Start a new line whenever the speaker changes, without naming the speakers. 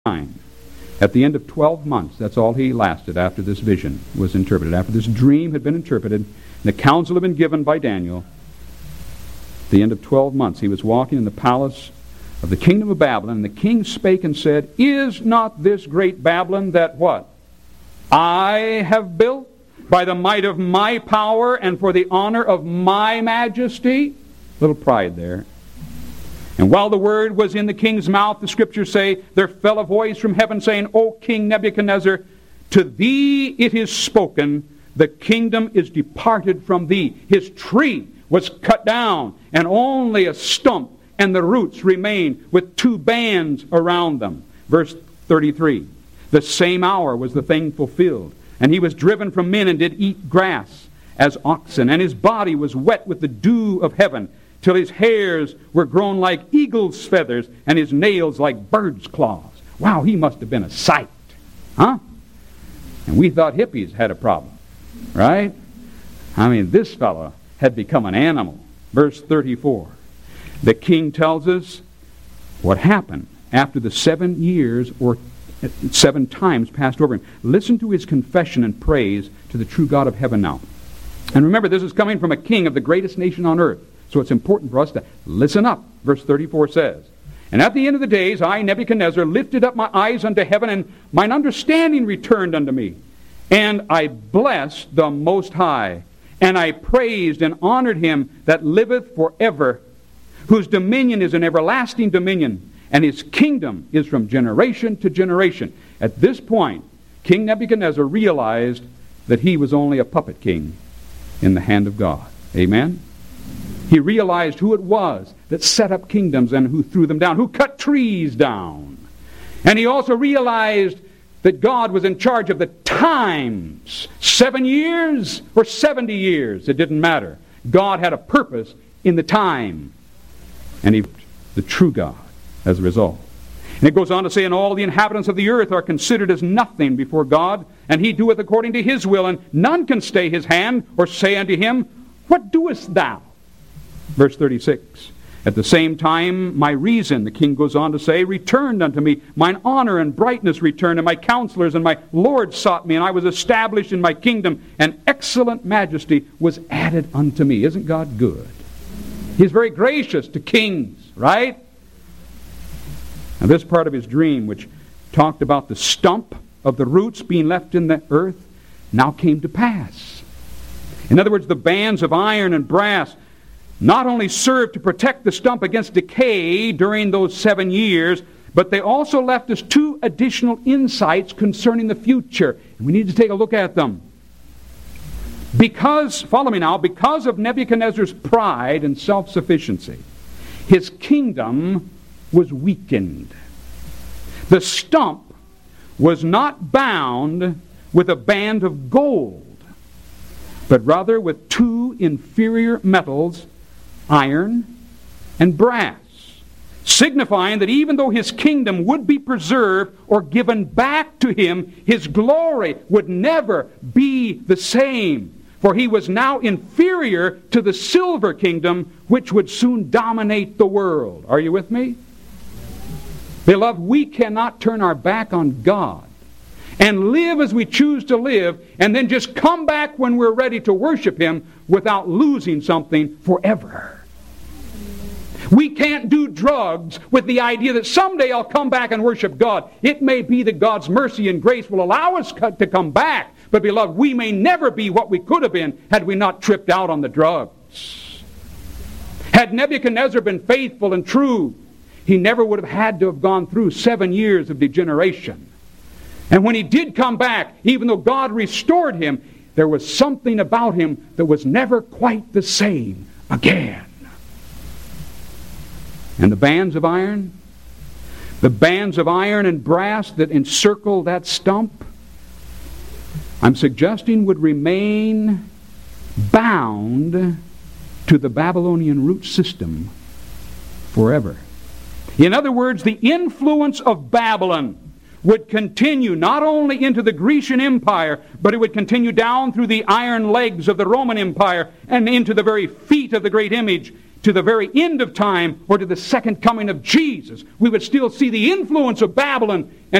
9. At the end of 12 months, that's all he lasted after this vision was interpreted. After this dream had been interpreted, and the counsel had been given by Daniel, at the end of 12 months, he was walking in the palace of the kingdom of Babylon, and the king spake and said, Is not this great Babylon that what? I have built by the might of my power and for the honor of my majesty? Little pride there. And while the word was in the king's mouth, the scriptures say, there fell a voice from heaven saying, O King Nebuchadnezzar, to thee it is spoken, the kingdom is departed from thee. His tree was cut down, and only a stump and the roots remain with two bands around them. Verse 33. The same hour was the thing fulfilled, and he was driven from men and did eat grass as oxen, and his body was wet with the dew of heaven, till his hairs were grown like eagle's feathers, and his nails like bird's claws. Wow, he must have been a sight. Huh? And we thought hippies had a problem. Right? I mean, this fellow had become an animal. Verse 34. The king tells us what happened after the 7 years or 7 times passed over him. Listen to his confession and praise to the true God of heaven now. And remember, this is coming from a king of the greatest nation on earth. So it's important for us to listen up. Verse 34 says, And at the end of the days, I, Nebuchadnezzar, lifted up my eyes unto heaven, and mine understanding returned unto me. And I blessed the Most High, and I praised and honored him that liveth forever, whose dominion is an everlasting dominion, and his kingdom is from generation to generation. At this point, King Nebuchadnezzar realized that he was only a puppet king in the hand of God. Amen? He realized who it was that set up kingdoms and who threw them down, who cut trees down. And he also realized that God was in charge of the times. 7 years or 70 years, it didn't matter. God had a purpose in the time. And he, the true God, as a result. And it goes on to say, And all the inhabitants of the earth are considered as nothing before God, and he doeth according to his will, and none can stay his hand or say unto him, What doest thou? Verse 36. At the same time, my reason, the king goes on to say, returned unto me. Mine honor and brightness returned, and my counselors and my lords sought me, and I was established in my kingdom, and excellent majesty was added unto me. Isn't God good? He's very gracious to kings, right? Now this part of his dream, which talked about the stump of the roots being left in the earth, now came to pass. In other words, the bands of iron and brass not only served to protect the stump against decay during those 7 years, but they also left us 2 additional insights concerning the future. And we need to take a look at them. Because, follow me now, because of Nebuchadnezzar's pride and self-sufficiency, his kingdom was weakened. The stump was not bound with a band of gold, but rather with 2 inferior metals, iron and brass, signifying that even though his kingdom would be preserved or given back to him, his glory would never be the same, for he was now inferior to the silver kingdom, which would soon dominate the world. Are you with me? Beloved, we cannot turn our back on God and live as we choose to live and then just come back when we're ready to worship him without losing something forever. We can't do drugs with the idea that someday I'll come back and worship God. It may be that God's mercy and grace will allow us to come back, but beloved, we may never be what we could have been had we not tripped out on the drugs. Had Nebuchadnezzar been faithful and true, he never would have had to have gone through 7 years of degeneration. And when he did come back, even though God restored him, there was something about him that was never quite the same again. And the bands of iron and brass that encircle that stump, I'm suggesting would remain bound to the Babylonian root system forever. In other words, the influence of Babylon would continue not only into the Grecian Empire, but it would continue down through the iron legs of the Roman Empire and into the very feet of the great image, to the very end of time or to the second coming of Jesus, we would still see the influence of Babylon and